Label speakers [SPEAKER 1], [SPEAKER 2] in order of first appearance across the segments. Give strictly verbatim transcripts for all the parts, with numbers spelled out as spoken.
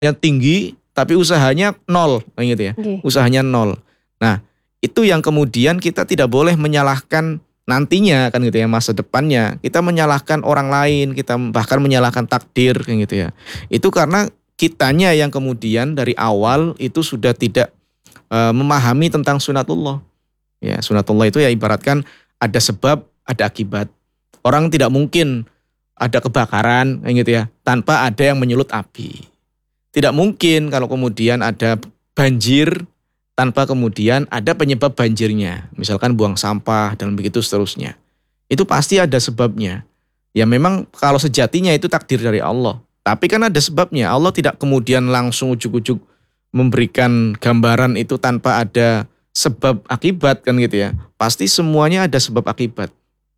[SPEAKER 1] yang tinggi tapi usahanya nol, kayak gitu ya.
[SPEAKER 2] Okay.
[SPEAKER 1] Usahanya nol. Nah, itu yang kemudian kita tidak boleh menyalahkan nantinya kan gitu ya, masa depannya. Kita menyalahkan orang lain, kita bahkan menyalahkan takdir kayak gitu ya. Itu karena kitanya yang kemudian dari awal itu sudah tidak uh, memahami tentang sunatullah. Ya, sunatullah itu ya ibaratkan ada sebab, ada akibat. Orang tidak mungkin ada kebakaran kayak gitu ya tanpa ada yang menyulut api. Tidak mungkin kalau kemudian ada banjir tanpa kemudian ada penyebab banjirnya. Misalkan buang sampah dan begitu seterusnya. Itu pasti ada sebabnya. Ya memang kalau sejatinya itu takdir dari Allah. Tapi kan ada sebabnya. Allah tidak kemudian langsung ujuk-ujuk memberikan gambaran itu tanpa ada sebab akibat kan gitu ya. Pasti semuanya ada sebab akibat.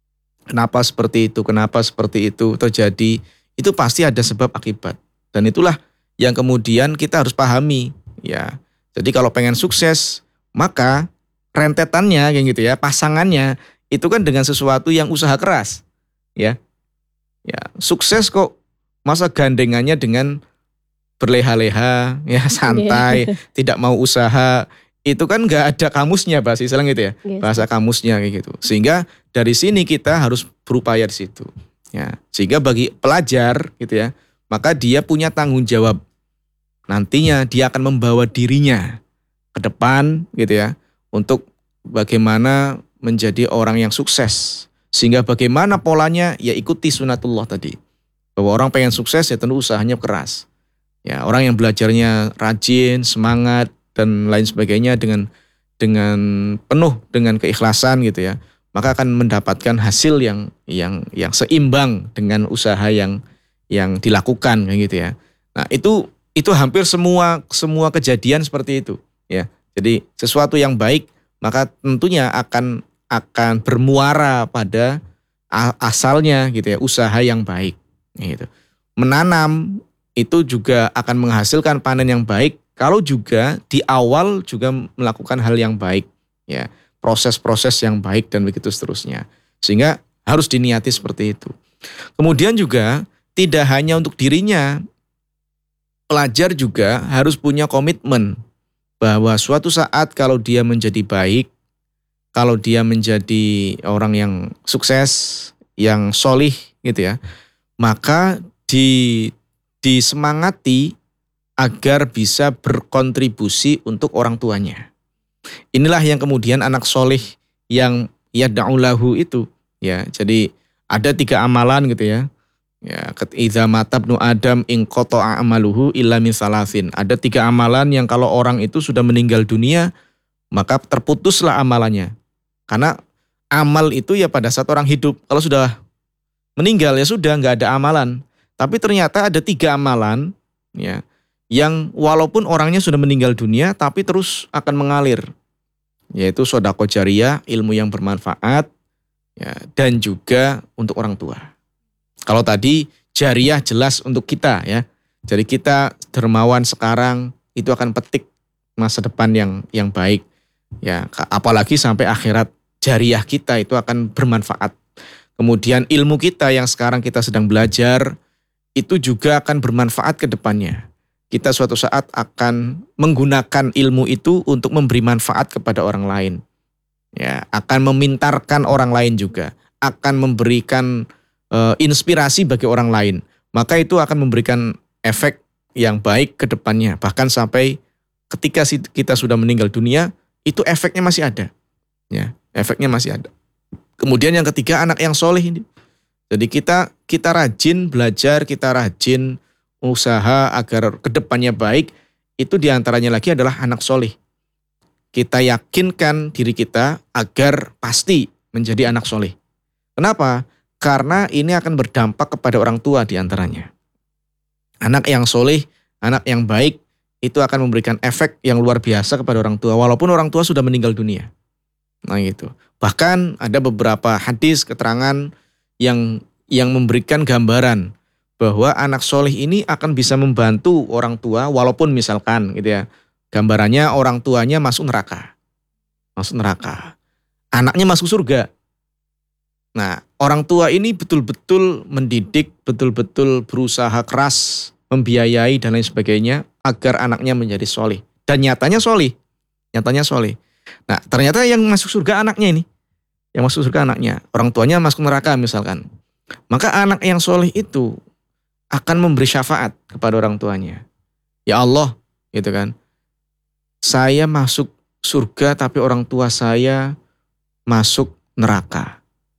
[SPEAKER 1] Kenapa seperti itu, kenapa seperti itu terjadi. Itu pasti ada sebab akibat. Dan itulah yang kemudian kita harus pahami ya. Jadi kalau pengen sukses maka rentetannya kayak gitu ya, pasangannya itu kan dengan sesuatu yang usaha keras ya. Ya, sukses kok masa gandengannya dengan berleha-leha ya, santai, tidak mau usaha. Itu kan nggak ada kamusnya bahasa Islam gitu ya. Bahasa kamusnya kayak gitu. Sehingga dari sini kita harus berupaya di situ. Ya, sehingga bagi pelajar gitu ya, maka dia punya tanggung jawab. Nantinya dia akan membawa dirinya ke depan gitu ya, untuk bagaimana menjadi orang yang sukses. Sehingga bagaimana polanya ya ikuti sunatullah tadi. Bahwa orang pengen sukses ya tentu usahanya keras. Ya, orang yang belajarnya rajin, semangat dan lain sebagainya dengan dengan penuh dengan keikhlasan gitu ya, maka akan mendapatkan hasil yang yang yang seimbang dengan usaha yang yang dilakukan kayak gitu ya. Nah, itu itu hampir semua semua kejadian seperti itu ya. Jadi sesuatu yang baik maka tentunya akan akan bermuara pada asalnya gitu ya, usaha yang baik gitu. Menanam itu juga akan menghasilkan panen yang baik kalau juga di awal juga melakukan hal yang baik ya, proses-proses yang baik dan begitu seterusnya. Sehingga harus diniati seperti itu. Kemudian juga tidak hanya untuk dirinya, pelajar juga harus punya komitmen bahwa suatu saat kalau dia menjadi baik, kalau dia menjadi orang yang sukses, yang solih gitu ya, maka di, disemangati agar bisa berkontribusi untuk orang tuanya. Inilah yang kemudian anak solih yang yad'ulahu itu ya. Jadi ada tiga amalan gitu ya. Ya, idza matabnu adam in qata'a amaluhu illa min salasin. Ada tiga amalan yang kalau orang itu sudah meninggal dunia maka terputuslah amalannya. Karena amal itu ya pada saat orang hidup. Kalau sudah meninggal ya sudah nggak ada amalan. Tapi ternyata ada tiga amalan ya yang walaupun orangnya sudah meninggal dunia tapi terus akan mengalir. Yaitu sedekah jariyah, ilmu yang bermanfaat ya, dan juga untuk orang tua. Kalau tadi jariyah jelas untuk kita ya. Jadi kita dermawan sekarang itu akan petik masa depan yang yang baik. Ya, apalagi sampai akhirat jariyah kita itu akan bermanfaat. Kemudian ilmu kita yang sekarang kita sedang belajar itu juga akan bermanfaat ke depannya. Kita suatu saat akan menggunakan ilmu itu untuk memberi manfaat kepada orang lain. Ya, akan memintarkan orang lain juga, akan memberikan inspirasi bagi orang lain, maka itu akan memberikan efek yang baik ke depannya. Bahkan sampai ketika kita sudah meninggal dunia, itu efeknya masih ada. Ya, efeknya masih ada. Kemudian yang ketiga anak yang soleh ini. Jadi kita kita rajin belajar, kita rajin usaha agar ke depannya baik. Itu diantaranya lagi adalah anak soleh. Kita yakinkan diri kita agar pasti menjadi anak soleh. Kenapa? Karena ini akan berdampak kepada orang tua diantaranya. Anak yang soleh, anak yang baik, itu akan memberikan efek yang luar biasa kepada orang tua, walaupun orang tua sudah meninggal dunia. Nah gitu. Bahkan ada beberapa hadis keterangan yang yang memberikan gambaran bahwa anak soleh ini akan bisa membantu orang tua, walaupun misalkan gitu ya, gambarannya orang tuanya masuk neraka. Masuk neraka. Anaknya masuk surga. Nah, orang tua ini betul-betul mendidik, betul-betul berusaha keras membiayai dan lain sebagainya agar anaknya menjadi solih. Dan nyatanya solih, nyatanya solih. Nah ternyata yang masuk surga anaknya ini, yang masuk surga anaknya, orang tuanya masuk neraka misalkan. Maka anak yang solih itu akan memberi syafaat kepada orang tuanya. Ya Allah, gitu kan. Saya masuk surga tapi orang tua saya masuk neraka.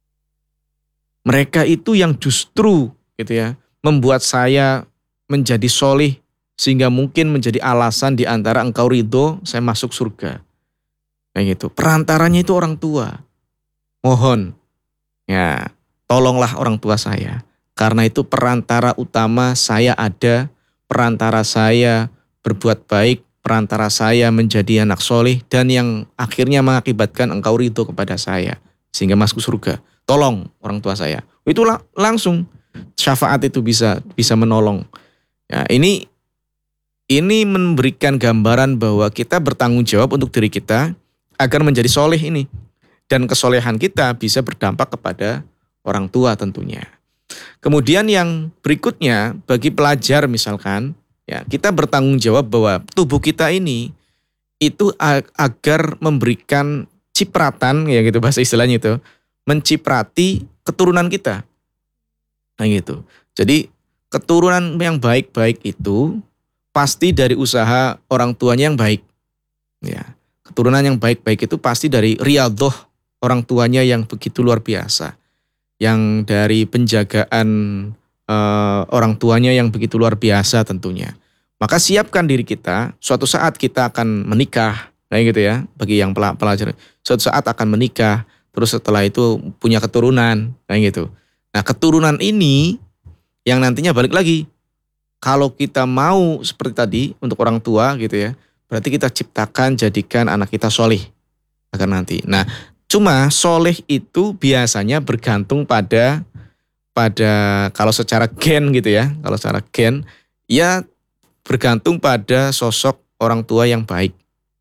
[SPEAKER 1] Mereka itu yang justru gitu ya membuat saya menjadi solih sehingga mungkin menjadi alasan di antara engkau ridho saya masuk surga. Kayak gitu. Perantaranya itu orang tua. Mohon ya tolonglah orang tua saya. Karena itu perantara utama saya ada, perantara saya berbuat baik, perantara saya menjadi anak solih dan yang akhirnya mengakibatkan engkau ridho kepada saya sehingga masuk surga. Tolong orang tua saya. Itulah langsung syafaat itu bisa bisa menolong. Ya, ini ini memberikan gambaran bahwa kita bertanggung jawab untuk diri kita agar menjadi soleh ini. Dan kesolehan kita bisa berdampak kepada orang tua tentunya. Kemudian yang berikutnya bagi pelajar misalkan, ya kita bertanggung jawab bahwa tubuh kita ini itu agar memberikan cipratan, ya gitu bahasa istilahnya itu, menciprati keturunan kita. Nah gitu. Jadi keturunan yang baik-baik itu pasti dari usaha orang tuanya yang baik. Ya, keturunan yang baik-baik itu pasti dari riyadhah orang tuanya yang begitu luar biasa. Yang dari penjagaan uh, orang tuanya yang begitu luar biasa tentunya. Maka siapkan diri kita, suatu saat kita akan menikah, kayak gitu ya, bagi yang pelajar. Suatu saat akan menikah, terus setelah itu punya keturunan, kayak gitu. Nah keturunan ini yang nantinya balik lagi. Kalau kita mau seperti tadi untuk orang tua gitu ya, berarti kita ciptakan jadikan anak kita solih agar nanti. Nah cuma solih itu biasanya bergantung pada pada kalau secara gen gitu ya, kalau secara gen ya bergantung pada sosok orang tua yang baik.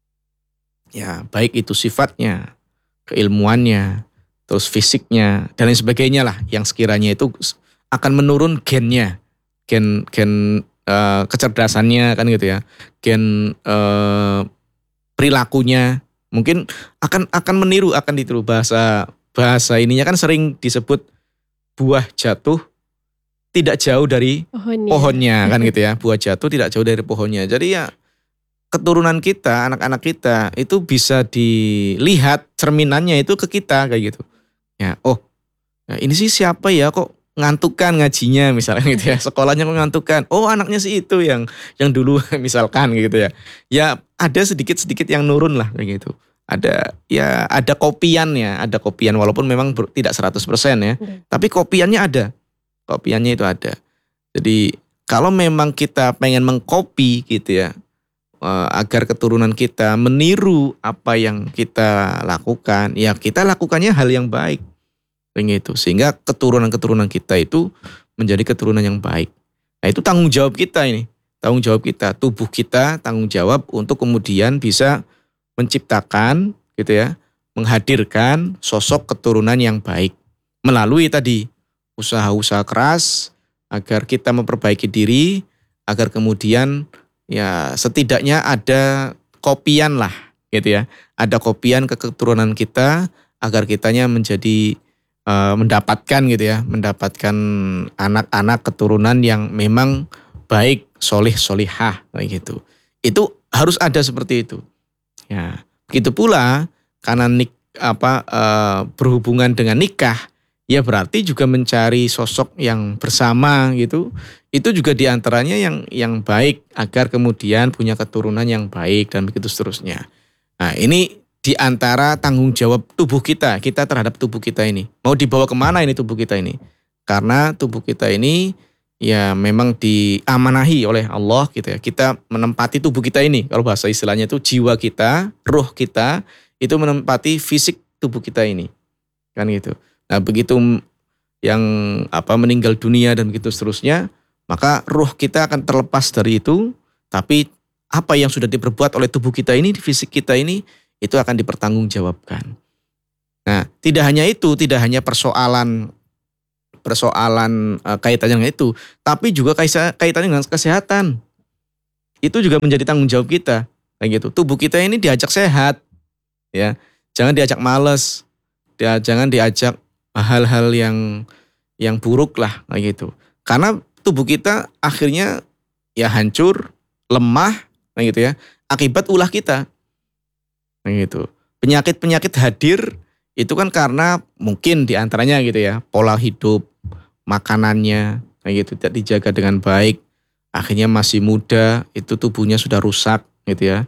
[SPEAKER 1] Ya baik itu sifatnya, keilmuannya, terus fisiknya dan lain sebagainya lah yang sekiranya itu akan menurun gennya, gen gen uh, kecerdasannya kan gitu ya, gen uh, perilakunya mungkin akan akan meniru, akan ditiru. Bahasa bahasa ininya kan sering disebut buah jatuh tidak jauh dari pohonnya, pohonnya kan gitu ya, buah jatuh tidak jauh dari pohonnya. Jadi ya keturunan kita, anak-anak kita itu bisa dilihat cerminannya itu ke kita kayak gitu. Ya, oh, ya ini sih siapa ya kok ngantukan ngajinya misalnya gitu ya. Sekolahnya kok ngantukan. Oh, anaknya sih itu yang yang dulu misalkan gitu ya. Ya, ada sedikit-sedikit yang nurun lah kayak gitu. Ada ya ada kopiannya, ada kopian walaupun memang ber, tidak seratus persen ya. Hmm. Tapi kopiannya ada. Kopiannya itu ada. Jadi kalau memang kita pengen mengkopi gitu ya, agar keturunan kita meniru apa yang kita lakukan, ya kita lakukannya hal yang baik, begitu. Sehingga keturunan-keturunan kita itu menjadi keturunan yang baik. Nah itu tanggung jawab kita ini, tanggung jawab kita, tubuh kita tanggung jawab untuk kemudian bisa menciptakan, gitu ya, menghadirkan sosok keturunan yang baik melalui tadi usaha-usaha keras agar kita memperbaiki diri, agar kemudian ya setidaknya ada kopian lah gitu ya. Ada kopian ke keturunan kita agar kitanya menjadi uh, mendapatkan gitu ya. Mendapatkan anak-anak keturunan yang memang baik, solih, solihah kayak gitu. Itu harus ada seperti itu. Ya, begitu pula karena nik, apa, uh, berhubungan dengan nikah, ya berarti juga mencari sosok yang bersama gitu. Itu juga diantaranya yang yang baik agar kemudian punya keturunan yang baik dan begitu seterusnya. Nah ini diantara tanggung jawab tubuh kita, kita terhadap tubuh kita ini. Mau dibawa kemana ini tubuh kita ini? Karena tubuh kita ini ya memang diamanahi oleh Allah gitu ya. Kita menempati tubuh kita ini, kalau bahasa istilahnya itu jiwa kita, ruh kita itu menempati fisik tubuh kita ini. Kan gitu. Nah begitu yang apa meninggal dunia dan begitu seterusnya, maka ruh kita akan terlepas dari itu, tapi apa yang sudah diperbuat oleh tubuh kita ini, fisik kita ini, itu akan dipertanggungjawabkan. Nah, tidak hanya itu, tidak hanya persoalan persoalan uh, kaitannya dengan itu, tapi juga kaisa- kaitannya dengan kesehatan. Itu juga menjadi tanggung jawab kita, kayak gitu. Tubuh kita ini diajak sehat, ya. Jangan diajak males, dia jangan diajak hal-hal yang yang buruk lah, kayak gitu. Karena tubuh kita akhirnya ya hancur, lemah, kayak gitu ya. Akibat ulah kita, kayak gitu. Penyakit-penyakit hadir itu kan karena mungkin diantaranya gitu ya, pola hidup, makanannya, kayak gitu tidak dijaga dengan baik. Akhirnya masih muda, itu tubuhnya sudah rusak gitu ya.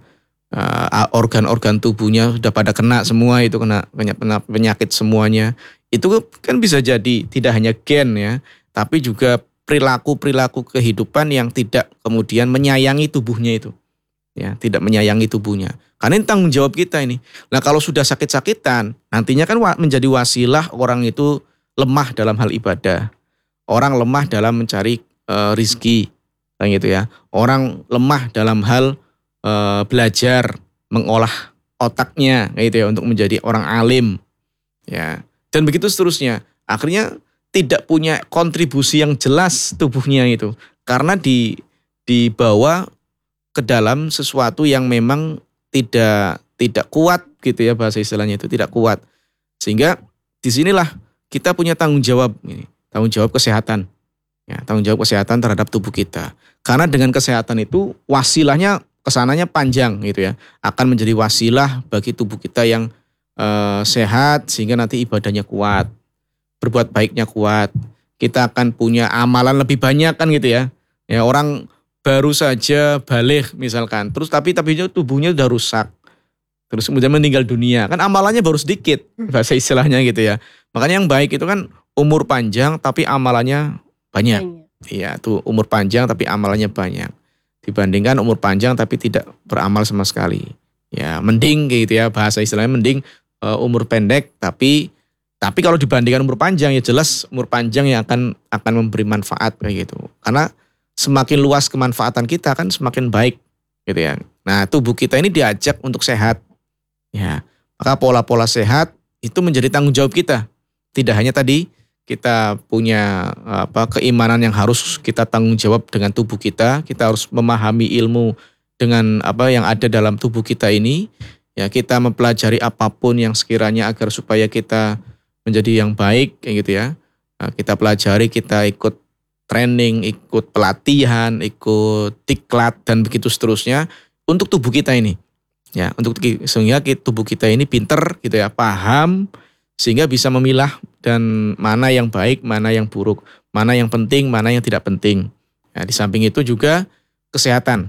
[SPEAKER 1] Uh, organ-organ tubuhnya sudah pada kena semua, itu kena penyakit semuanya. Itu kan bisa jadi tidak hanya gen ya, tapi juga perilaku-perilaku kehidupan yang tidak kemudian menyayangi tubuhnya itu. Ya, tidak menyayangi tubuhnya. Karena ini tanggung jawab kita ini. Nah, kalau sudah sakit-sakitan, nantinya kan menjadi wasilah orang itu lemah dalam hal ibadah. Orang lemah dalam mencari uh, rizki, kayak gitu ya. Orang lemah dalam hal uh, belajar, mengolah otaknya, kayak gitu ya, untuk menjadi orang alim, ya. Dan begitu seterusnya. Akhirnya tidak punya kontribusi yang jelas tubuhnya itu, karena di dibawa ke dalam sesuatu yang memang tidak tidak kuat gitu ya, bahasa istilahnya itu tidak kuat. Sehingga disinilah kita punya tanggung jawab ini, tanggung jawab kesehatan. Ya, tanggung jawab kesehatan terhadap tubuh kita. Karena dengan kesehatan itu wasilahnya kesananya panjang gitu ya. Akan menjadi wasilah bagi tubuh kita yang eh, sehat sehingga nanti ibadahnya kuat. Berbuat baiknya kuat. Kita akan punya amalan lebih banyak kan gitu ya. Ya, orang baru saja balik misalkan, terus tapi tapi tubuhnya udah rusak, terus kemudian meninggal dunia, kan amalannya baru sedikit, bahasa istilahnya gitu ya. Makanya yang baik itu kan umur panjang tapi amalannya banyak. Iya, tuh umur panjang tapi amalannya banyak, dibandingkan umur panjang tapi tidak beramal sama sekali. Ya mending gitu ya, bahasa istilahnya mending uh, umur pendek tapi tapi kalau dibandingkan umur panjang ya jelas umur panjang yang akan akan memberi manfaat kayak gitu. Karena semakin luas kemanfaatan kita kan semakin baik gitu ya. Nah, tubuh kita ini diajak untuk sehat. Ya, maka pola-pola sehat itu menjadi tanggung jawab kita. Tidak hanya tadi kita punya apa keimanan yang harus kita tanggung jawab dengan tubuh kita, kita harus memahami ilmu dengan apa yang ada dalam tubuh kita ini. Ya, kita mempelajari apapun yang sekiranya agar supaya kita menjadi yang baik kayak gitu ya. Nah, kita pelajari, kita ikut training, ikut pelatihan, ikut diklat dan begitu seterusnya untuk tubuh kita ini. Ya, untuk sehingga tubuh kita ini pinter gitu ya, paham sehingga bisa memilah dan mana yang baik, mana yang buruk, mana yang penting, mana yang tidak penting. Ya, di samping itu juga kesehatan.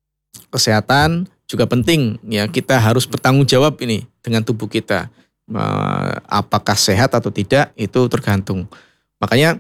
[SPEAKER 1] Kesehatan juga penting ya, kita harus bertanggung jawab ini dengan tubuh kita. Apakah sehat atau tidak itu tergantung. Makanya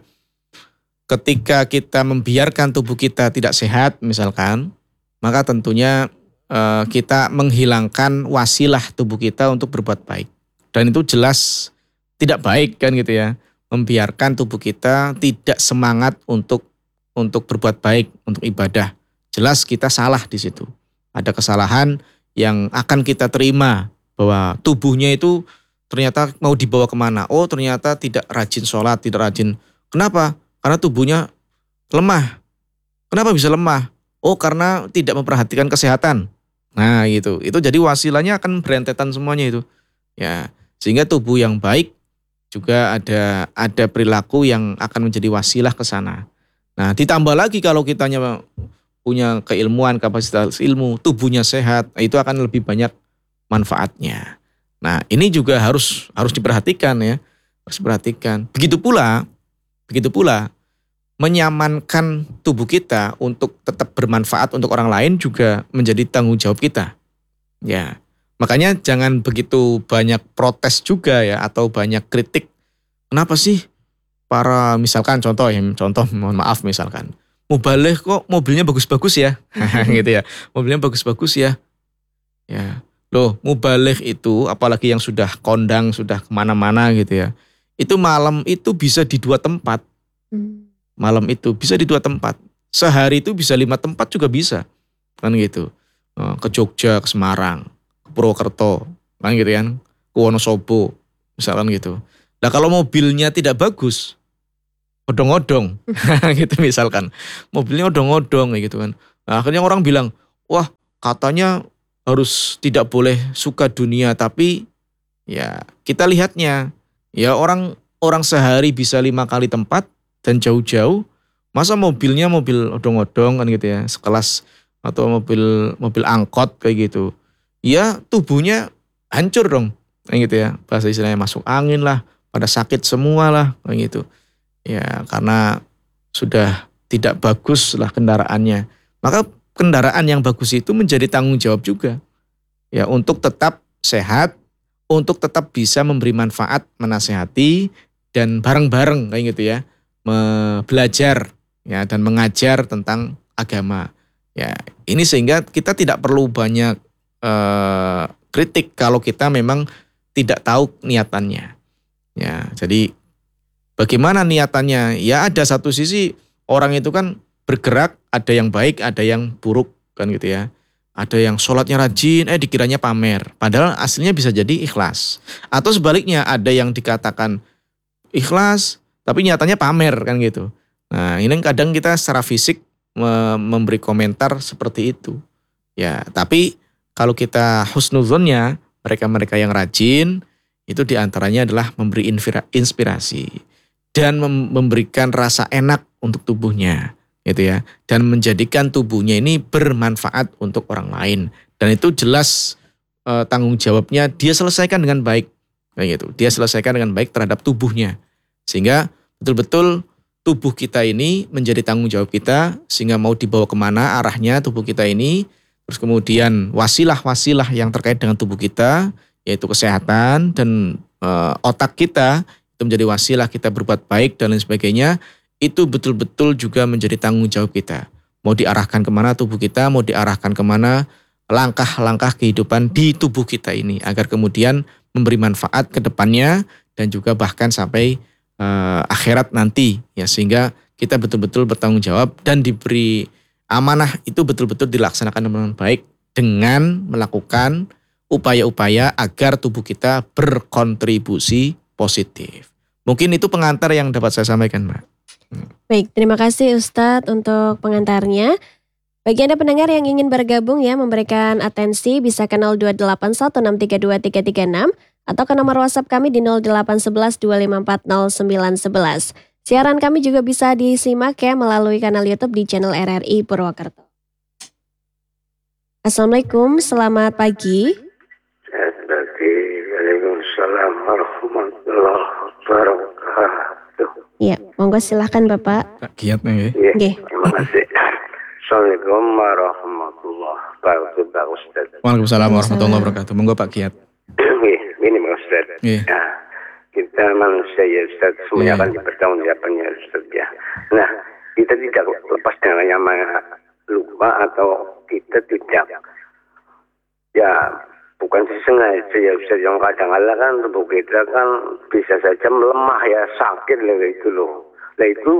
[SPEAKER 1] ketika kita membiarkan tubuh kita tidak sehat misalkan, maka tentunya eh, kita menghilangkan wasilah tubuh kita untuk berbuat baik. Dan itu jelas tidak baik kan gitu ya. Membiarkan tubuh kita tidak semangat untuk untuk berbuat baik, untuk ibadah. Jelas kita salah di situ. Ada kesalahan yang akan kita terima bahwa tubuhnya itu ternyata mau dibawa kemana. Oh ternyata tidak rajin sholat, tidak rajin. Kenapa? Karena tubuhnya lemah. Kenapa bisa lemah? Oh karena tidak memperhatikan kesehatan. Nah gitu. Itu jadi wasilahnya akan berentetan semuanya itu. Ya, sehingga tubuh yang baik juga ada ada perilaku yang akan menjadi wasilah ke sana. Nah, ditambah lagi kalau kitanya punya keilmuan, kapasitas ilmu, tubuhnya sehat, itu akan lebih banyak manfaatnya. Nah, ini juga harus harus diperhatikan ya. Harus diperhatikan. Begitu pula Begitu pula menyamankan tubuh kita untuk tetap bermanfaat untuk orang lain juga menjadi tanggung jawab kita. Ya, makanya jangan begitu banyak protes juga ya atau banyak kritik. Kenapa sih para misalkan contoh ya, contoh mohon maaf misalkan, Mubalik kok mobilnya bagus-bagus ya, gitu ya, mobilnya bagus-bagus ya. Ya, loh Mubalik itu apalagi yang sudah kondang sudah kemana-mana gitu ya. Itu malam itu bisa di dua tempat. Malam itu bisa di dua tempat. Sehari itu bisa lima tempat juga bisa. Kan gitu. Ke Jogja, ke Semarang, ke Purwokerto, kan gitu kan. Ke Wonosobo, misalkan gitu. Nah kalau mobilnya tidak bagus, odong-odong gitu misalkan. Mobilnya odong-odong kayak gitu kan. Nah, akhirnya orang bilang, wah katanya harus tidak boleh suka dunia, tapi ya kita lihatnya ya orang orang sehari bisa lima kali tempat dan jauh-jauh, masa mobilnya mobil odong-odong kan gitu ya, sekelas atau mobil mobil angkot kayak gitu. Ya tubuhnya hancur dong kayak gitu ya. Bahasa istilahnya masuk angin lah, pada sakit semua lah kayak gitu. Ya karena sudah tidak bagus lah kendaraannya. Maka kendaraan yang bagus itu menjadi tanggung jawab juga. Ya untuk tetap sehat, untuk tetap bisa memberi manfaat, menasehati dan bareng-bareng kayak gitu ya, belajar ya dan mengajar tentang agama. Ya, ini sehingga kita tidak perlu banyak eh, kritik kalau kita memang tidak tahu niatannya. Ya, jadi bagaimana niatannya? Ya ada satu sisi orang itu kan bergerak, ada yang baik, ada yang buruk kan gitu ya. Ada yang sholatnya rajin, eh dikiranya pamer. Padahal aslinya bisa jadi ikhlas. Atau sebaliknya ada yang dikatakan ikhlas, tapi nyatanya pamer kan gitu. Nah ini kadang kita secara fisik memberi komentar seperti itu. Ya, tapi kalau kita husnuzonnya, mereka-mereka yang rajin, itu diantaranya adalah memberi inspirasi dan memberikan rasa enak untuk tubuhnya, gitu ya, dan menjadikan tubuhnya ini bermanfaat untuk orang lain. Dan itu jelas eh, tanggung jawabnya dia selesaikan dengan baik, kayak gitu. Dia selesaikan dengan baik terhadap tubuhnya, sehingga betul-betul tubuh kita ini menjadi tanggung jawab kita, sehingga mau dibawa kemana arahnya tubuh kita ini. Terus kemudian wasilah-wasilah yang terkait dengan tubuh kita, yaitu kesehatan dan e, otak kita, itu menjadi wasilah kita berbuat baik dan lain sebagainya, itu betul-betul juga menjadi tanggung jawab kita. Mau diarahkan kemana tubuh kita, mau diarahkan kemana langkah-langkah kehidupan di tubuh kita ini, agar kemudian memberi manfaat ke depannya dan juga bahkan sampai Uh, akhirat nanti ya, sehingga kita betul-betul bertanggung jawab dan diberi amanah itu betul-betul dilaksanakan dengan baik dengan melakukan upaya-upaya agar tubuh kita berkontribusi positif. Mungkin itu pengantar yang dapat saya sampaikan, Mbak.
[SPEAKER 2] Baik, terima kasih Ustadz untuk pengantarnya. Bagi Anda pendengar yang ingin bergabung ya, memberikan atensi bisa ke nol dua delapan satu enam tiga dua tiga tiga enam atau ke nomor WhatsApp kami di nol delapan satu satu dua lima empat nol sembilan satu satu. Siaran kami juga bisa disimak ya melalui kanal YouTube di channel R R I Purwokerto. Assalamualaikum, selamat pagi.
[SPEAKER 3] Selamat pagi, waalaikumsalam warahmatullahi wabarakatuh.
[SPEAKER 2] Iya, monggo silahkan Bapak.
[SPEAKER 1] Pak Kiat nih.
[SPEAKER 3] Iya, terima kasih. Assalamualaikum warahmatullahi wabarakatuh, Pak Ustaz.
[SPEAKER 1] Waalaikumsalam warahmatullahi wabarakatuh. Monggo Pak Kiat.
[SPEAKER 3] Ini Pak Ustaz.
[SPEAKER 1] Yeah.
[SPEAKER 3] Nah, kita manusia ya Ustaz, semuanya akan dipertanggungjawabkan ya Ustaz ya. Nah, kita tidak lepas dengan yang lupa atau kita tidak, ya bukan sengaja ya Ustaz, yang kadang-kadang kan tubuh kita kan bisa saja melemah ya, sakit lah itu loh. Nah itu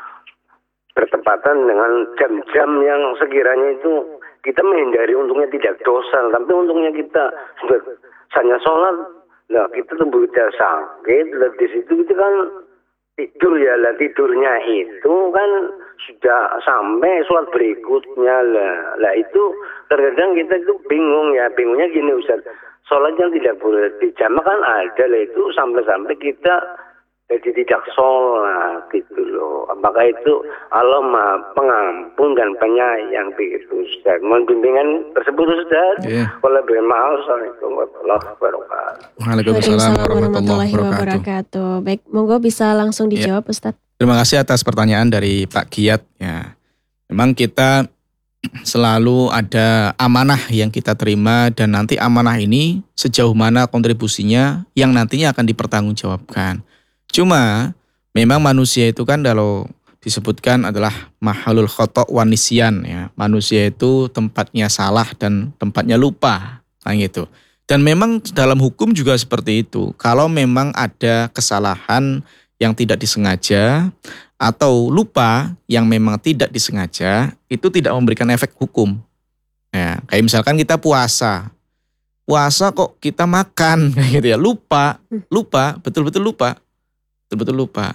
[SPEAKER 3] bertepatan dengan jam-jam yang sekiranya itu kita menghindari, untungnya tidak dosa, tapi untungnya kita sudah hanya sholat, nah kita tubuh kita sakit, lah di situ kita kan tidur ya, lah tidurnya itu kan sudah sampai sholat berikutnya lah, lah itu terkadang kita itu bingung ya, bingungnya gini Ustaz, sholat yang tidak boleh dijamak kan ada lah, itu sampai-sampai kita jadi tidak sholat gitu loh. Apakah itu Allah Maha Pengampun dan Penyayang begitu Ustaz? Mohon bimbingan tersebut Ustaz.
[SPEAKER 1] Yeah.
[SPEAKER 3] Kalau bermaaf, Assalamualaikum warahmatullahi wabarakatuh.
[SPEAKER 1] Waalaikumsalam warahmatullahi wabarakatuh.
[SPEAKER 2] Baik, monggo bisa langsung dijawab yeah. Ustaz.
[SPEAKER 1] Terima kasih atas pertanyaan dari Pak Kiat ya. Memang kita selalu ada amanah yang kita terima, dan nanti amanah ini sejauh mana kontribusinya yang nantinya akan dipertanggungjawabkan. Cuma memang manusia itu kan kalau disebutkan adalah mahalul khotok wanisian ya. Manusia itu tempatnya salah dan tempatnya lupa, nah gitu. Dan memang dalam hukum juga seperti itu. Kalau memang ada kesalahan yang tidak disengaja atau lupa yang memang tidak disengaja, itu tidak memberikan efek hukum. Ya, kayak misalkan kita puasa. Puasa kok kita makan gitu ya, lupa, lupa, betul-betul lupa. Betul-betul lupa.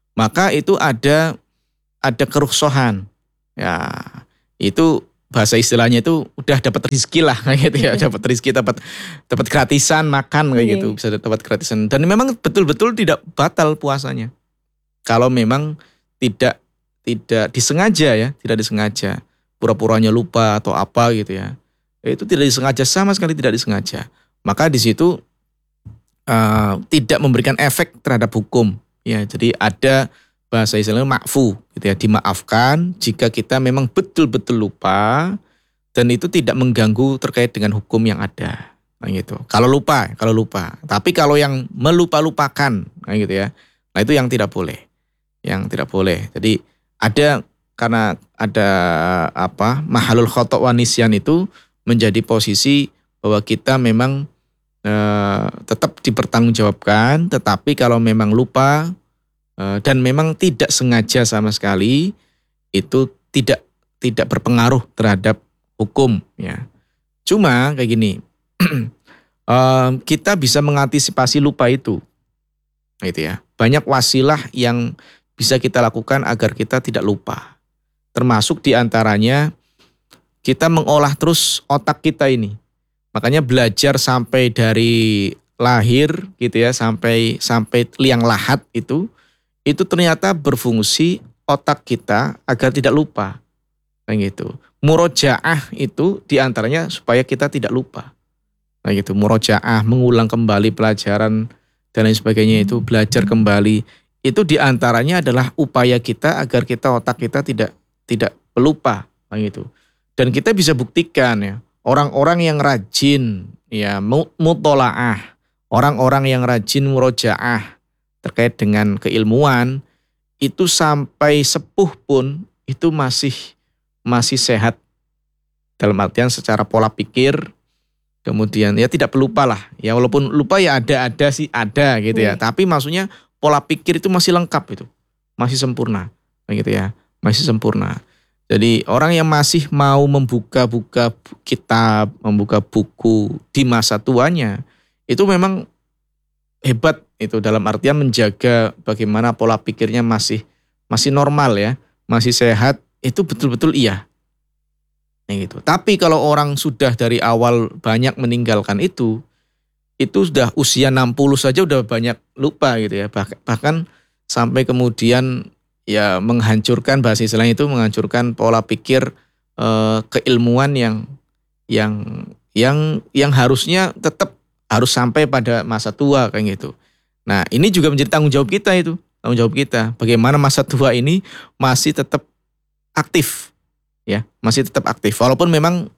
[SPEAKER 1] maka itu ada ada kerusuhan. Ya, itu bahasa istilahnya itu udah dapat rezeki lah kayak gitu ya, dapat rezeki, dapat dapat gratisan makan kayak gitu, bisa dapat gratisan. Dan memang betul-betul tidak batal puasanya. Kalau memang tidak tidak disengaja ya, tidak disengaja, pura-puranya lupa atau apa gitu ya. Itu tidak disengaja, sama sekali tidak disengaja. Maka di situ uh, tidak memberikan efek terhadap hukum ya. Jadi ada bahasa istilahnya ma'fu gitu ya, dimaafkan jika kita memang betul-betul lupa dan itu tidak mengganggu terkait dengan hukum yang ada. Nah gitu. Kalau lupa, kalau lupa. Tapi kalau yang melupa-lupakan, nah gitu ya. Nah itu yang tidak boleh. Yang tidak boleh. Jadi ada, karena ada apa? Mahalul khata' wa nisyan itu menjadi posisi bahwa kita memang eh, tetap dipertanggungjawabkan, tetapi kalau memang lupa dan memang tidak sengaja sama sekali, itu tidak tidak berpengaruh terhadap hukum ya. Cuma kayak gini, kita bisa mengantisipasi lupa itu, gitu ya. Banyak wasilah yang bisa kita lakukan agar kita tidak lupa. Termasuk diantaranya kita mengolah terus otak kita ini. Makanya belajar sampai dari lahir gitu ya, sampai sampai liang lahat itu. Itu ternyata berfungsi otak kita agar tidak lupa. Nah gitu. Murojaah itu diantaranya supaya kita tidak lupa. Nah gitu. Murojaah, mengulang kembali pelajaran dan lain sebagainya itu, belajar kembali. Itu diantaranya adalah upaya kita agar kita otak kita tidak tidak pelupa. Nah gitu. Dan kita bisa buktikan ya, orang-orang yang rajin ya mutolaah, orang-orang yang rajin murojaah terkait dengan keilmuan, itu sampai sepuh pun itu masih masih sehat. Dalam artian secara pola pikir, kemudian ya tidak pelupa lah. Ya walaupun lupa ya ada-ada sih ada gitu ya. Hmm. Tapi maksudnya pola pikir itu masih lengkap itu. Masih sempurna. Gitu ya. Masih sempurna. Jadi orang yang masih mau membuka-buka kitab, membuka buku di masa tuanya, itu memang hebat itu, dalam artian menjaga bagaimana pola pikirnya masih masih normal ya, masih sehat, itu betul-betul iya. Nah, gitu. Tapi kalau orang sudah dari awal banyak meninggalkan itu, itu sudah usia enam puluh saja udah banyak lupa gitu ya. Bah- bahkan sampai kemudian ya menghancurkan, bahasa istilahnya itu menghancurkan pola pikir eh, keilmuan yang yang yang yang harusnya tetap harus sampai pada masa tua kayak gitu. Nah ini juga menjadi tanggung jawab kita itu. Tanggung jawab kita. Bagaimana masa tua ini masih tetap aktif. Ya, masih tetap aktif. Walaupun memang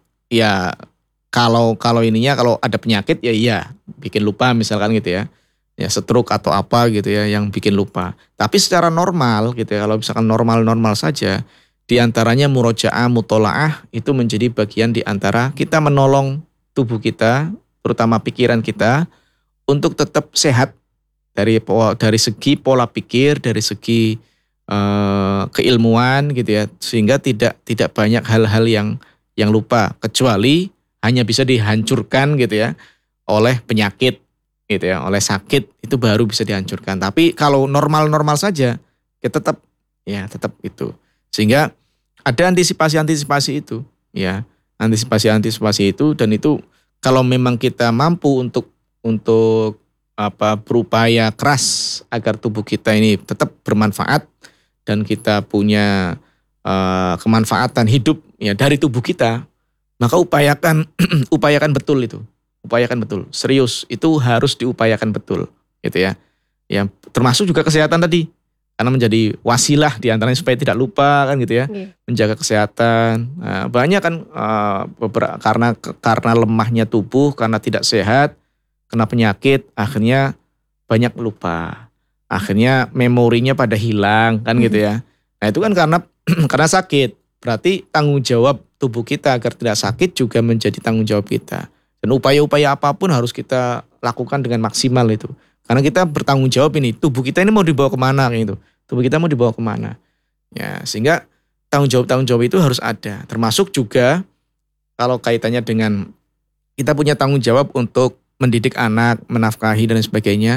[SPEAKER 1] ya kalau kalau ininya kalau ada penyakit ya iya. Bikin lupa misalkan gitu ya. Ya stroke atau apa gitu ya yang bikin lupa. Tapi secara normal gitu ya. Kalau misalkan normal-normal saja. Diantaranya murojaah, mutolaah itu menjadi bagian diantara kita menolong tubuh kita, terutama pikiran kita, untuk tetap sehat dari dari segi pola pikir, dari segi uh, keilmuan gitu ya, sehingga tidak tidak banyak hal-hal yang yang lupa, kecuali hanya bisa dihancurkan gitu ya oleh penyakit gitu ya, oleh sakit itu baru bisa dihancurkan. Tapi kalau normal-normal saja, ya tetap ya tetap itu. Sehingga ada antisipasi-antisipasi itu ya, antisipasi-antisipasi itu, dan itu kalau memang kita mampu untuk untuk apa berupaya keras agar tubuh kita ini tetap bermanfaat dan kita punya uh, kemanfaatan hidup ya dari tubuh kita, maka upayakan upayakan betul itu. Upayakan betul. Serius, itu harus diupayakan betul gitu ya. Ya termasuk juga kesehatan tadi. Karena menjadi wasilah diantaranya supaya tidak lupa kan gitu ya, yeah. Menjaga kesehatan. Nah, banyak kan uh, beberapa, karena karena lemahnya tubuh, karena tidak sehat, kena penyakit, akhirnya banyak lupa. Akhirnya memorinya pada hilang kan mm. gitu ya. Nah itu kan karena karena sakit. Berarti tanggung jawab tubuh kita agar tidak sakit juga menjadi tanggung jawab kita. Dan upaya-upaya apapun harus kita lakukan dengan maksimal itu. Karena kita bertanggung jawab ini, tubuh kita ini mau dibawa kemana gitu. Tubuh kita mau dibawa kemana. Ya, sehingga tanggung jawab-tanggung jawab itu harus ada. Termasuk juga kalau kaitannya dengan kita punya tanggung jawab untuk mendidik anak, menafkahi dan sebagainya.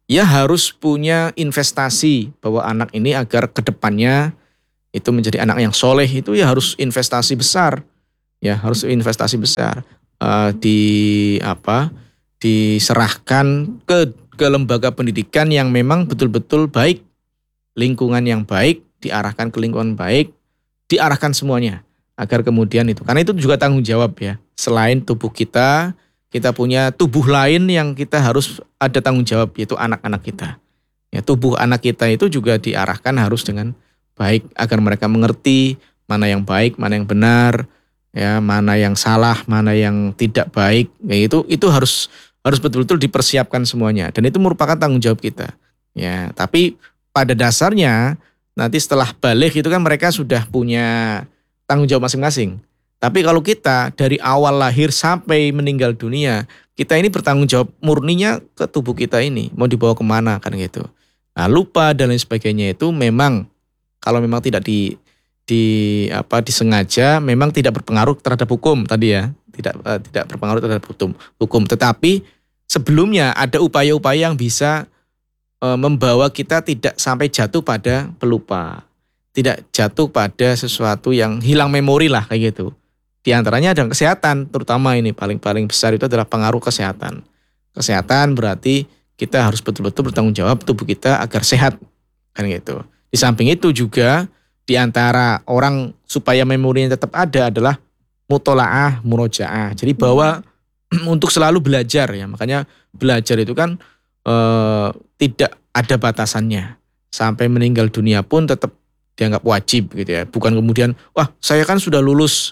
[SPEAKER 1] ya harus punya investasi bahwa anak ini agar kedepannya itu menjadi anak yang soleh, itu ya harus investasi besar, ya harus investasi besar. Eh, di apa diserahkan ke ke lembaga pendidikan yang memang betul-betul baik, lingkungan yang baik, diarahkan ke lingkungan baik, diarahkan semuanya agar kemudian itu, karena itu juga tanggung jawab ya. Selain tubuh kita, kita punya tubuh lain yang kita harus ada tanggung jawab, yaitu anak-anak kita. Ya, tubuh anak kita itu juga diarahkan harus dengan baik agar mereka mengerti mana yang baik, mana yang benar, ya mana yang salah, mana yang tidak baik. Ya, itu itu harus harus betul-betul dipersiapkan semuanya, dan itu merupakan tanggung jawab kita. Ya, tapi pada dasarnya nanti setelah balik itu kan mereka sudah punya tanggung jawab masing-masing. Tapi kalau kita dari awal lahir sampai meninggal dunia, kita ini bertanggung jawab murninya ke tubuh kita ini, mau dibawa kemana kan gitu. Nah, lupa dan lain sebagainya itu memang kalau memang tidak di di apa disengaja, memang tidak berpengaruh terhadap hukum tadi ya, tidak uh, tidak berpengaruh terhadap hukum. Hukum, tetapi sebelumnya ada upaya-upaya yang bisa uh, membawa kita tidak sampai jatuh pada pelupa, tidak jatuh pada sesuatu yang hilang memori lah kayak gitu. Di antaranya ada kesehatan, terutama ini paling-paling besar itu adalah pengaruh kesehatan. Kesehatan berarti kita harus betul-betul bertanggung jawab tubuh kita agar sehat kan gitu. Di samping itu juga di antara orang supaya memorinya tetap ada adalah mutolaah, murojaah. Jadi bahwa untuk selalu belajar ya, makanya belajar itu kan eh, tidak ada batasannya. Sampai meninggal dunia pun tetap dianggap wajib gitu ya. Bukan kemudian, wah saya kan sudah lulus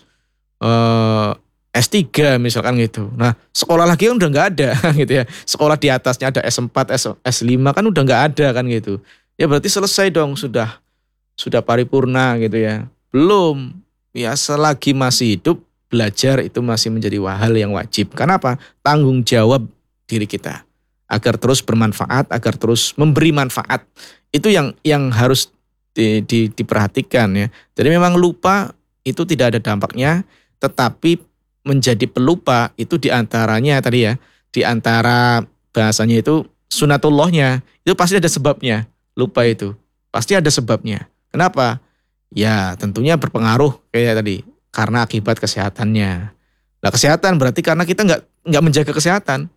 [SPEAKER 1] eh, S tiga misalkan gitu. Nah sekolah lagi kan udah nggak ada gitu ya. Sekolah di atasnya ada S empat, S lima kan udah nggak ada kan gitu. Ya berarti selesai dong, sudah sudah paripurna gitu ya. Belum, ya selagi masih hidup belajar itu masih menjadi hal yang wajib. Karena apa? Tanggung jawab diri kita agar terus bermanfaat, agar terus memberi manfaat. Itu yang yang harus di, di, diperhatikan ya. Jadi memang lupa itu tidak ada dampaknya, tetapi menjadi pelupa itu diantaranya tadi ya, diantara bahasanya itu sunatullahnya, itu pasti ada sebabnya. Lupa itu pasti ada sebabnya. Kenapa? Ya tentunya berpengaruh kayak tadi karena akibat kesehatannya. Nah kesehatan berarti karena kita nggak nggak menjaga kesehatan.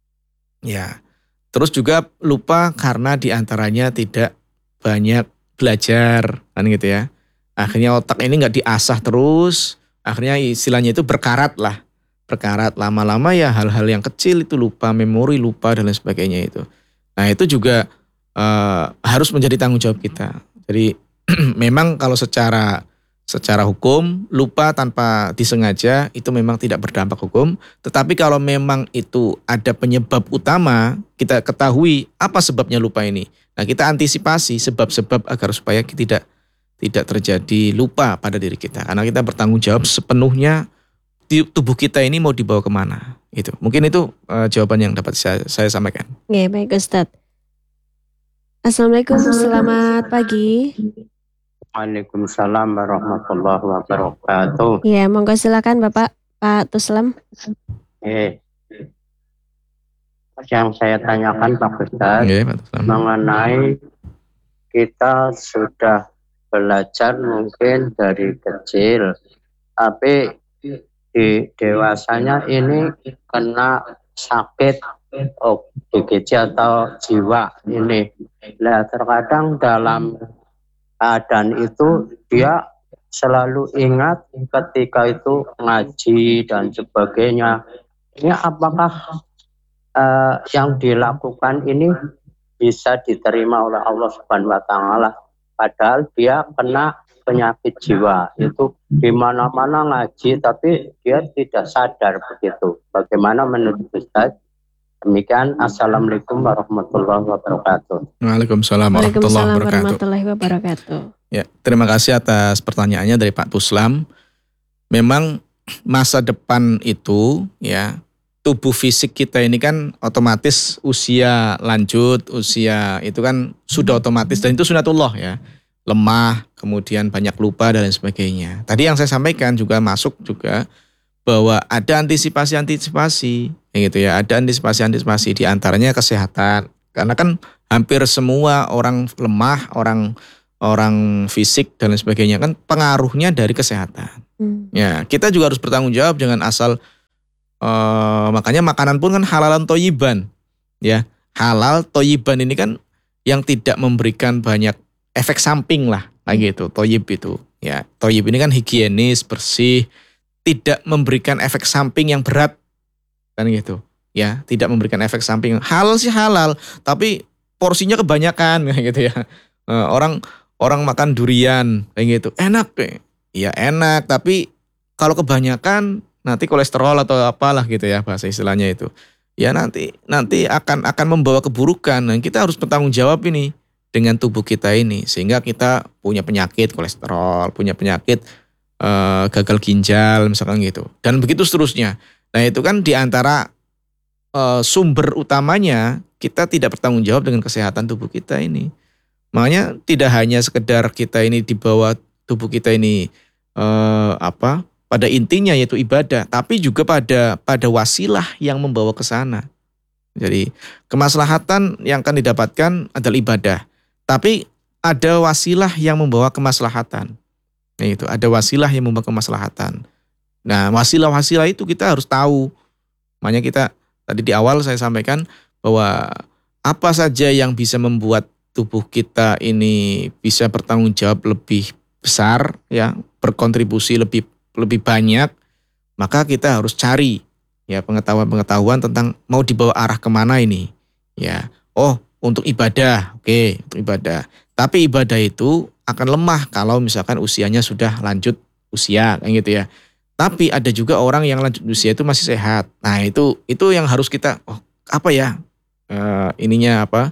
[SPEAKER 1] Ya terus juga lupa karena diantaranya tidak banyak belajar kan gitu ya. Akhirnya otak ini nggak diasah terus. Akhirnya istilahnya itu berkarat lah. Berkarat lama-lama ya hal-hal yang kecil itu lupa, memori lupa dan lain sebagainya itu. Nah itu juga Uh, harus menjadi tanggung jawab kita. Jadi memang kalau secara secara hukum lupa tanpa disengaja itu memang tidak berdampak hukum. Tetapi kalau memang itu ada penyebab utama, kita ketahui apa sebabnya lupa ini. Nah kita antisipasi sebab-sebab agar supaya kita tidak tidak terjadi lupa pada diri kita. Karena kita bertanggung jawab sepenuhnya di tubuh kita ini mau dibawa kemana. Itu mungkin itu uh, jawaban yang dapat saya, saya sampaikan.
[SPEAKER 2] Ya baik Ustadz. Assalamualaikum, selamat pagi.
[SPEAKER 4] Waalaikumsalam warahmatullahi wabarakatuh.
[SPEAKER 2] Ya, monggo silakan Bapak Pak Tuslam.
[SPEAKER 4] Eh, yang saya tanyakan Pak Ustaz
[SPEAKER 1] Oke, Pak Tuslam.
[SPEAKER 4] mengenai kita sudah belajar mungkin dari kecil, tapi di dewasanya ini kena sakit oh, D G J atau jiwa ini. Nah, terkadang dalam keadaan itu dia selalu ingat ketika itu ngaji dan sebagainya. Ini apakah uh, yang dilakukan ini bisa diterima oleh Allah Subhanahu wa taala? Padahal dia kena penyakit jiwa, itu di mana-mana ngaji tapi dia tidak sadar begitu. Bagaimana menurut Ustaz? Demikian, assalamualaikum warahmatullahi wabarakatuh.
[SPEAKER 1] Waalaikumsalam warahmatullahi wabarakatuh.
[SPEAKER 2] warahmatullahi wabarakatuh.
[SPEAKER 1] Ya, terima kasih atas pertanyaannya dari Pak Tuslam. Memang masa depan itu ya, tubuh fisik kita ini kan otomatis usia lanjut, usia itu kan sudah otomatis dan itu sunatullah ya. Lemah, kemudian banyak lupa dan lain sebagainya. Tadi yang saya sampaikan juga masuk juga bahwa ada antisipasi-antisipasi gitu ya, ada antisipasi-antisipasi di antaranya kesehatan, Karena kan hampir semua orang lemah, orang orang fisik dan lain sebagainya kan pengaruhnya dari kesehatan.
[SPEAKER 2] Hmm.
[SPEAKER 1] Ya, kita juga harus bertanggung jawab dengan asal uh, makanya makanan pun kan halalan toyiban. Ya, halal toyiban ini kan yang tidak memberikan banyak efek samping lah, kayak gitu. Toyib itu. Ya, toyib ini kan higienis, bersih, tidak memberikan efek samping yang berat. Kan gitu. Ya, tidak memberikan efek samping. Halal sih halal, tapi porsinya kebanyakan kayak gitu ya. Uh, orang orang makan durian kayak gitu. Enak kayak. Ya enak, tapi kalau kebanyakan nanti kolesterol atau apalah gitu ya bahasa istilahnya itu. Ya nanti nanti akan akan membawa keburukan. Dan kita harus bertanggung jawab ini dengan tubuh kita ini sehingga kita punya penyakit kolesterol, punya penyakit uh, gagal ginjal misalkan gitu. Dan begitu seterusnya. Nah, itu kan diantara uh, sumber utamanya kita tidak bertanggung jawab dengan kesehatan tubuh kita ini. Makanya tidak hanya sekedar kita ini di bawah tubuh kita ini uh, apa? Pada intinya yaitu ibadah, tapi juga pada pada wasilah yang membawa ke sana. Jadi kemaslahatan yang akan didapatkan adalah ibadah, tapi ada wasilah yang membawa kemaslahatan. Nah, itu ada wasilah yang membawa kemaslahatan. Nah, wasilah-wasilah itu kita harus tahu. Makanya kita tadi di awal saya sampaikan bahwa apa saja yang bisa membuat tubuh kita ini bisa bertanggung jawab lebih besar, ya, berkontribusi lebih lebih banyak, maka kita harus cari ya pengetahuan-pengetahuan tentang mau dibawa arah kemana ini. Ya, oh untuk ibadah, oke, untuk ibadah. Tapi ibadah itu akan lemah kalau misalkan usianya sudah lanjut usia, kayak gitu ya. Tapi ada juga orang yang lanjut usia itu masih sehat. Nah itu itu yang harus kita, oh apa ya uh, ininya apa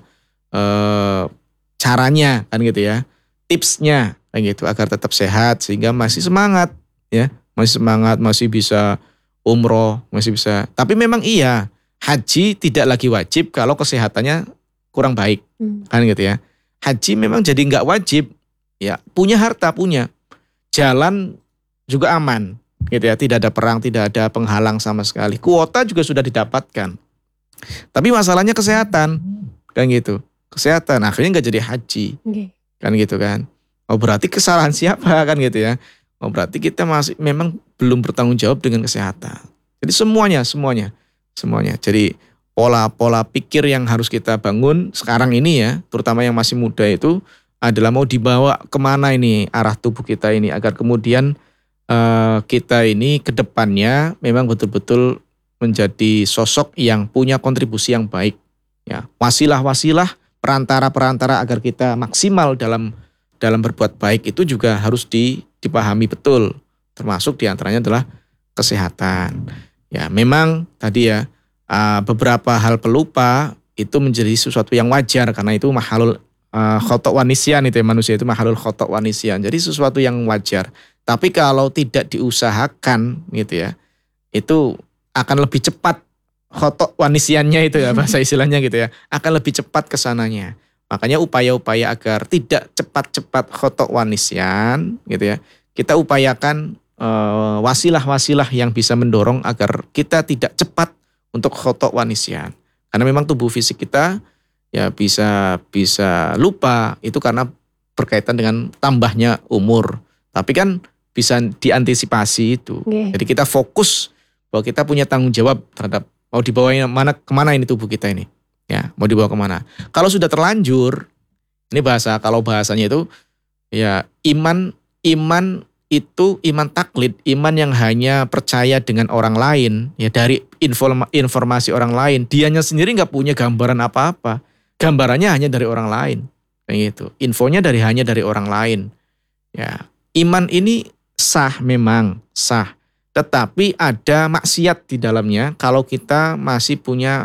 [SPEAKER 1] uh, caranya kan gitu ya, tipsnya kayak gitu agar tetap sehat sehingga masih semangat ya, masih semangat, masih bisa umroh, masih bisa. Tapi memang iya haji tidak lagi wajib kalau kesehatannya kurang baik hmm. kan gitu ya. Haji memang jadi nggak wajib ya, punya harta punya, jalan juga aman. Gitu ya, tidak ada perang, tidak ada penghalang sama sekali. Kuota juga sudah didapatkan. Tapi masalahnya kesehatan, kan gitu. Kesehatan, akhirnya nggak jadi haji, okay. Kan gitu kan. Oh berarti kesalahan siapa kan gitu ya. Oh berarti kita masih memang belum bertanggung jawab dengan kesehatan. Jadi semuanya, semuanya, semuanya. Jadi pola-pola pikir yang harus kita bangun sekarang ini ya, terutama yang masih muda itu adalah mau dibawa kemana ini arah tubuh kita ini agar kemudian Uh, kita ini ke depannya memang betul-betul menjadi sosok yang punya kontribusi yang baik. Ya, wasilah-wasilah, perantara-perantara agar kita maksimal dalam dalam berbuat baik itu juga harus di, dipahami betul. Termasuk diantaranya adalah kesehatan. Ya, memang tadi ya uh, beberapa hal pelupa itu menjadi sesuatu yang wajar karena itu mahalul uh, khotok wanisyan itu ya, manusia itu mahalul khotok wanisyan. Jadi sesuatu yang wajar. Tapi kalau tidak diusahakan gitu ya, itu akan lebih cepat khotok wanisiannya itu ya bahasa istilahnya gitu ya, akan lebih cepat kesananya. Makanya upaya-upaya agar tidak cepat-cepat khotok wanisian gitu ya, kita upayakan uh, wasilah-wasilah yang bisa mendorong agar kita tidak cepat untuk khotok wanisian. Karena memang tubuh fisik kita ya bisa bisa lupa itu karena berkaitan dengan tambahnya umur. Tapi kan bisa diantisipasi itu. Okay. Jadi kita fokus bahwa kita punya tanggung jawab terhadap mau dibawa mana kemana ini tubuh kita ini. Ya, mau dibawa kemana. Kalau sudah terlanjur, ini bahasa kalau bahasanya itu ya iman iman itu iman taklid, iman yang hanya percaya dengan orang lain ya dari informa, informasi orang lain. Dianya sendiri nggak punya gambaran apa-apa. Gambarannya hanya dari orang lain. Kayak gitu. Infonya dari hanya dari orang lain. Ya, iman ini sah memang, sah. Tetapi ada maksiat di dalamnya kalau kita masih punya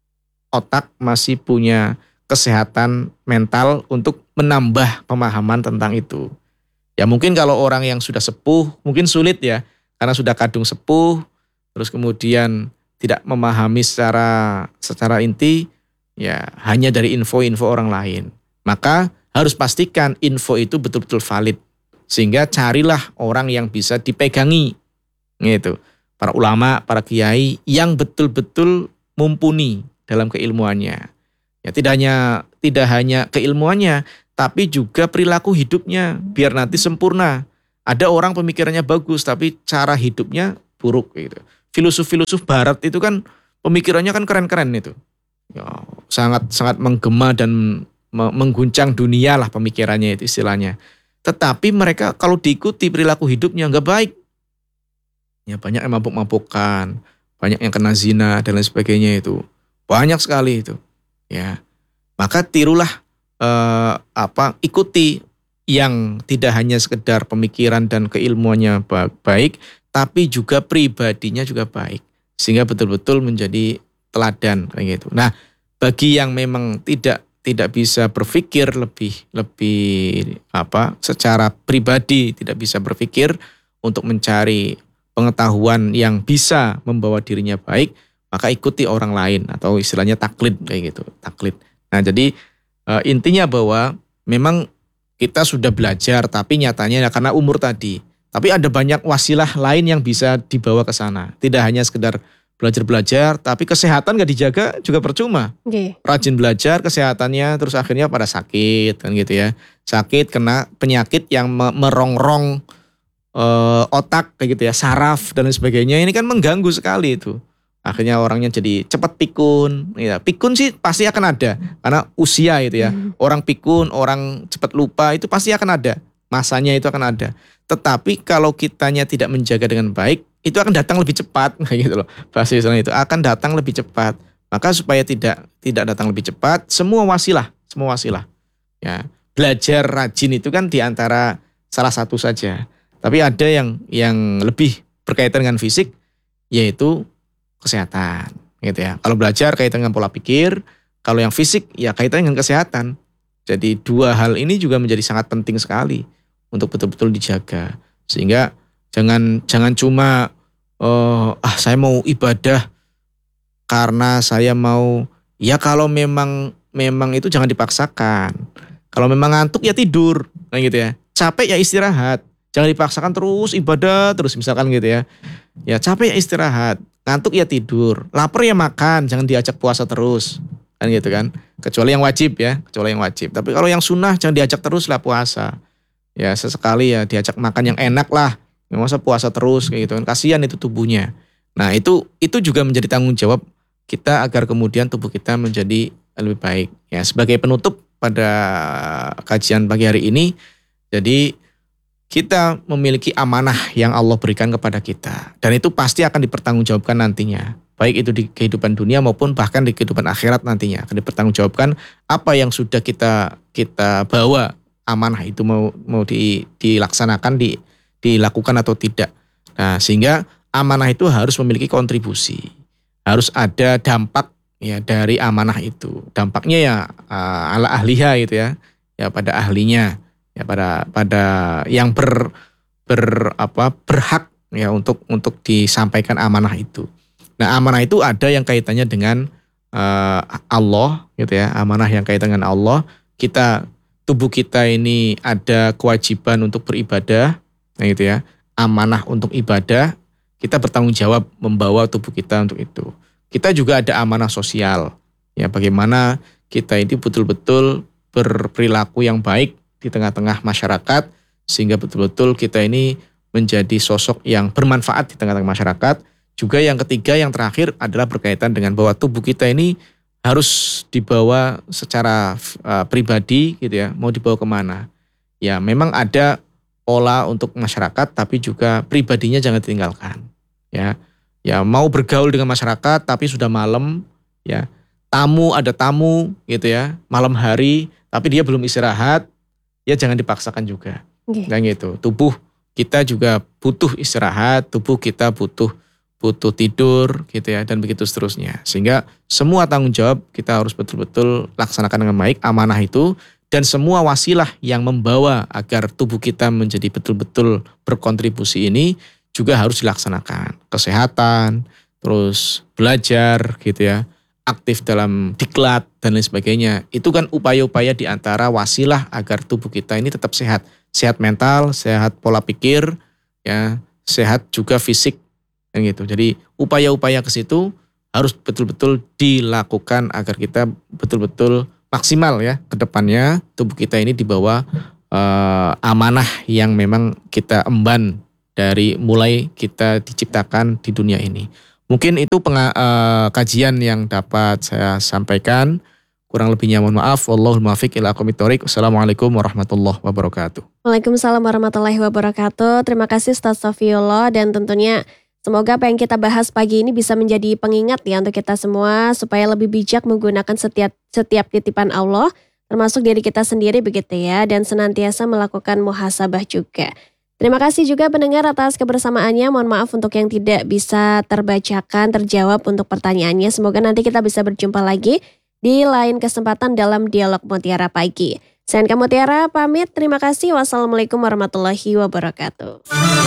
[SPEAKER 1] otak, masih punya kesehatan mental untuk menambah pemahaman tentang itu. Ya mungkin kalau orang yang sudah sepuh, mungkin sulit ya. Karena sudah kadung sepuh, terus kemudian tidak memahami secara secara inti, ya hanya dari info-info orang lain. Maka harus pastikan info itu betul-betul valid. Sehingga carilah orang yang bisa dipegangi, gitu. Para ulama, para kiai yang betul-betul mumpuni dalam keilmuannya. Ya, tidak hanya tidak hanya keilmuannya, tapi juga perilaku hidupnya biar nanti sempurna. Ada orang pemikirannya bagus tapi cara hidupnya buruk gitu. Filosof-filosof barat itu kan pemikirannya kan keren-keren itu. Ya, sangat sangat menggema dan me- mengguncang dunia lah pemikirannya itu istilahnya. Tetapi mereka kalau diikuti perilaku hidupnya nggak baik. Ya, banyak yang mabuk-mabukan, banyak yang kena zina dan lain sebagainya itu. Banyak sekali itu. Ya, maka tirulah eh, apa ikuti yang tidak hanya sekedar pemikiran dan keilmuannya ba- baik, tapi juga pribadinya juga baik, sehingga betul-betul menjadi teladan kayak gitu. Nah, bagi yang memang tidak tidak bisa berpikir lebih lebih apa secara pribadi tidak bisa berpikir untuk mencari pengetahuan yang bisa membawa dirinya baik, maka ikuti orang lain atau istilahnya taklid kayak gitu, taklid. Nah, jadi e, intinya bahwa memang kita sudah belajar tapi nyatanya ya karena umur tadi. Tapi ada banyak wasilah lain yang bisa dibawa ke sana. Tidak hanya sekedar belajar-belajar tapi kesehatan gak dijaga juga percuma.
[SPEAKER 2] Oke.
[SPEAKER 1] Rajin belajar kesehatannya terus akhirnya pada sakit kan gitu ya. Sakit kena penyakit yang me- merongrong e, otak kayak gitu ya, saraf dan lain sebagainya. Ini kan mengganggu sekali itu. Akhirnya orangnya jadi cepat pikun. Ya, pikun sih pasti akan ada karena usia itu ya.
[SPEAKER 2] Mhm.
[SPEAKER 1] Orang pikun, orang cepat lupa itu pasti akan ada. Masanya itu akan ada. Tetapi kalau kitanya tidak menjaga dengan baik, itu akan datang lebih cepat kayak gitu loh. Bahasa istilahnya itu akan datang lebih cepat. Maka supaya tidak tidak datang lebih cepat, semua wasilah, semua wasilah. Ya, belajar rajin itu kan diantara salah satu saja. Tapi ada yang yang lebih berkaitan dengan fisik, yaitu kesehatan gitu ya. Kalau belajar kaitan dengan pola pikir, kalau yang fisik ya kaitan dengan kesehatan. Jadi dua hal ini juga menjadi sangat penting sekali untuk betul-betul dijaga. Sehingga jangan jangan cuma oh, ah saya mau ibadah karena saya mau, ya kalau memang memang itu jangan dipaksakan. Kalau memang ngantuk ya tidur, kayak gitu ya. Capek ya istirahat. Jangan dipaksakan terus ibadah terus misalkan gitu ya. Ya capek ya istirahat, ngantuk ya tidur, lapar ya makan, jangan diajak puasa terus. Kan gitu kan. Kecuali yang wajib ya, kecuali yang wajib. Tapi kalau yang sunnah jangan diajak terus lah puasa. Ya sesekali ya diajak makan yang enak lah. Nggak masa puasa terus kayak gitu kan. Kasihan itu tubuhnya. Nah, itu itu juga menjadi tanggung jawab kita agar kemudian tubuh kita menjadi lebih baik. Ya, sebagai penutup pada kajian pagi hari ini, jadi kita memiliki amanah yang Allah berikan kepada kita. Dan itu pasti akan dipertanggungjawabkan nantinya. Baik itu di kehidupan dunia maupun bahkan di kehidupan akhirat nantinya. Akan dipertanggungjawabkan apa yang sudah kita kita bawa, amanah itu mau mau di, dilaksanakan, di, dilakukan atau tidak. Nah, sehingga amanah itu harus memiliki kontribusi. Harus ada dampak ya dari amanah itu. Dampaknya ya uh, ala ahliha itu ya. Ya pada ahlinya. Ya pada pada yang ber ber apa berhak ya untuk untuk disampaikan amanah itu. Nah, amanah itu ada yang kaitannya dengan uh, Allah gitu ya, amanah yang kaitannya dengan Allah. Kita tubuh kita ini ada kewajiban untuk beribadah, nah gitu ya. Amanah untuk ibadah, kita bertanggung jawab membawa tubuh kita untuk itu. Kita juga ada amanah sosial. Ya, bagaimana kita ini betul-betul berperilaku yang baik di tengah-tengah masyarakat sehingga betul-betul kita ini menjadi sosok yang bermanfaat di tengah-tengah masyarakat. Juga yang ketiga, yang terakhir adalah berkaitan dengan bahwa tubuh kita ini harus dibawa secara uh, pribadi gitu ya, mau dibawa kemana. Ya memang ada pola untuk masyarakat tapi juga pribadinya jangan ditinggalkan. Ya, ya mau bergaul dengan masyarakat tapi sudah malam ya, tamu ada tamu gitu ya, malam hari tapi dia belum istirahat. Ya jangan dipaksakan juga. Okay. Dan gitu. Tubuh kita juga butuh istirahat, tubuh kita butuh butuh tidur gitu ya, dan begitu seterusnya. Sehingga semua tanggung jawab kita harus betul-betul laksanakan dengan baik, amanah itu, dan semua wasilah yang membawa agar tubuh kita menjadi betul-betul berkontribusi ini juga harus dilaksanakan. Kesehatan, terus belajar gitu ya, aktif dalam diklat dan lain sebagainya. Itu kan upaya-upaya di antara wasilah agar tubuh kita ini tetap sehat. Sehat mental, sehat pola pikir, ya, sehat juga fisik. Kan gitu. Jadi upaya-upaya ke situ harus betul-betul dilakukan agar kita betul-betul maksimal ya ke depannya tubuh kita ini dibawa uh, amanah yang memang kita emban dari mulai kita diciptakan di dunia ini. Mungkin itu penga- uh, kajian yang dapat saya sampaikan. Kurang lebihnya mohon maaf. Wallahul muwaffiq ila aqwamit thoriq. Wassalamualaikum warahmatullahi wabarakatuh.
[SPEAKER 2] Waalaikumsalam warahmatullahi wabarakatuh. Terima kasih Ustaz Safiyullah, dan tentunya semoga apa yang kita bahas pagi ini bisa menjadi pengingat ya untuk kita semua supaya lebih bijak menggunakan setiap setiap titipan Allah, termasuk diri kita sendiri begitu ya, dan senantiasa melakukan muhasabah juga. Terima kasih juga pendengar atas kebersamaannya. Mohon maaf untuk yang tidak bisa terbacakan, terjawab untuk pertanyaannya. Semoga nanti kita bisa berjumpa lagi di lain kesempatan dalam Dialog Mutiara Pagi. Saya Anka Mutiara pamit, terima kasih. Wassalamualaikum warahmatullahi wabarakatuh.